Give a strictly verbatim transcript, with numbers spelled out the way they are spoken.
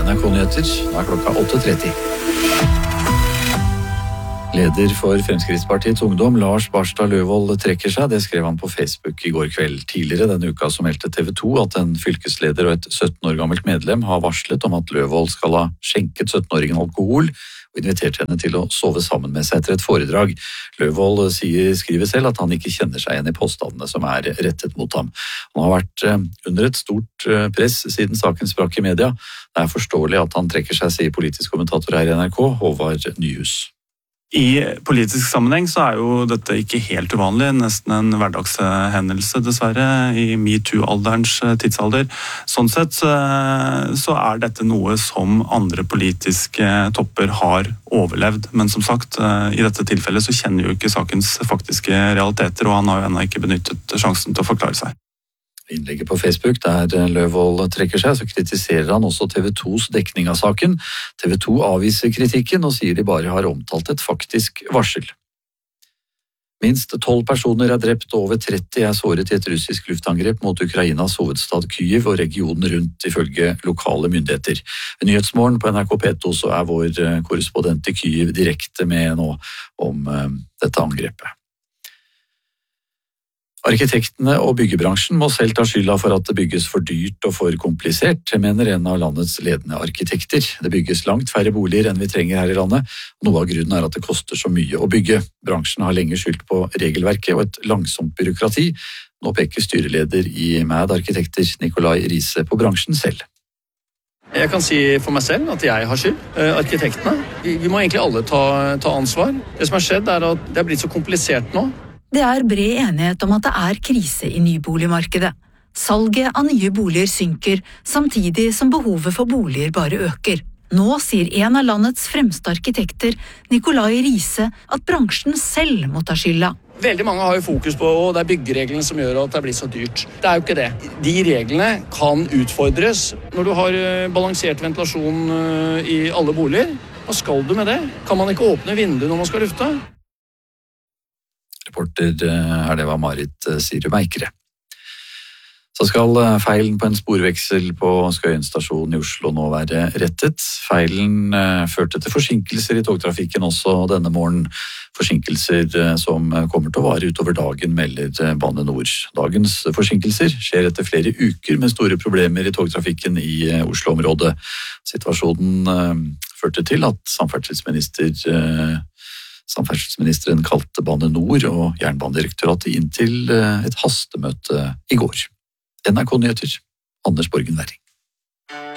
N R K-nyheter. Nå er klokka åtte tretti. Leder for Fremskrittspartiets ungdom, Lars Barstad Løvold, trekker seg. Det skrev han på Facebook i går kveld. Tidligere denne uka så meldte T V to at en fylkesleder og et sytten år gammelt medlem har varslet om at Løvold skal ha skjenket sytten-åringen alkohol og invitert henne til å sove sammen med seg etter et foredrag. Løvold sier, skriver selv at han ikke kjenner seg igjen i påstandene som er rettet mot ham. Han har vært under et stort press siden saken sprakk i media. Det er forståelig at han trekker seg, sier politisk kommentator her i N R K, Håvard Nyhus. I politisk sammenheng så er jo dette ikke helt uvanlig, nesten en hverdagshendelse dessverre i MeToo-alderens tidsalder. Sånn sett så er dette noe som andre politiske topper har overlevd, men som sagt, i dette tilfellet så kjenner jo ikke sakens faktiske realiteter, og han har jo ennå ikke benyttet sjansen til å forklare seg. Innlegget på Facebook der Løvold trekker seg, så kritiserer han også T V tos dekning av saken. T V to avviser kritikken og sier de bare har omtalt et faktisk varsel. Minst tolv personer er drept og over tretti er såret i et russisk luftangrep mot Ukrainas hovedstad Kyiv og regionen rundt, ifølge lokale myndigheter. I Nyhetsmorgen på N R K P to så er vår korrespondent i Kyiv direkte med nå om dette angrepet. Arkitektene og byggebransjen må selv ta skylda for at det bygges for dyrt og for komplisert, mener en av landets ledende arkitekter. Det bygges langt færre boliger enn vi trenger her i landet. Noe av grunnen er at det koster så mye å bygge. Bransjen har lenge skyldt på regelverket og et langsomt byråkrati. Nå peker styreleder i Mad Arkitekter, Nikolai Riise, på bransjen selv. Jeg kan si for meg selv at jeg har skyld. Arkitektene. Vi, vi må egentlig alle ta, ta ansvar. Det som har skjedd er at det er blitt så komplisert nå. Det er bred enighet om at det er krise i nyboligmarkedet. Salget av nye boliger synker, samtidig som behovet for boliger bare øker. Nå sier en av landets fremste arkitekter, Nikolai Riise, at bransjen selv må ta skylda. Veldig mange har jo fokus på at det er byggereglene som gjør at det blir så dyrt. Det er jo ikke det. De reglene kan utfordres. Når du har balansert ventilasjon i alle boliger, hva skal du med det? Kan man ikke åpne vinduet når man skal lufte? Reporter er det var Marit Sirum Eikere. Så skal feilen på en sporveksel på Skøyen stasjon i Oslo nå være rettet. Feilen førte til forsinkelser i togtrafikken også denne morgen. Forsinkelser som kommer til å vare utover dagen, melder Bane Nor. Dagens forsinkelser skjer etter flere uker med store problemer i togtrafikken i Oslo-området. Situasjonen førte til at samferdselsminister Samferdselsministeren kalte Bane Nor og Jernbanedirektoratet inn til et hastemøte i går. N R K-nyheter, Anders Borgen Werring.